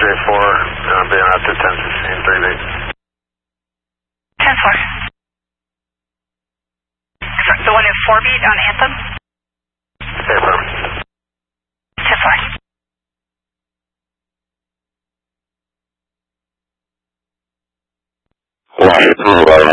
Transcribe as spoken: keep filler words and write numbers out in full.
J four, uh, being out to ten sixteen, three beat. ten four. The one in four beat on Anthem? Okay, affirm. ten four. One, two,